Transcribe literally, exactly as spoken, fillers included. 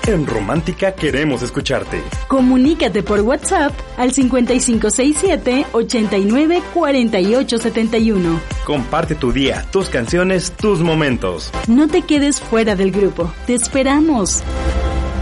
En Romántica queremos escucharte. Comunícate por WhatsApp al cincuenta y cinco sesenta y siete, ochenta y nueve, cuarenta y ocho setenta y uno. Comparte tu día, tus canciones, tus momentos. No te quedes fuera del grupo. Te esperamos.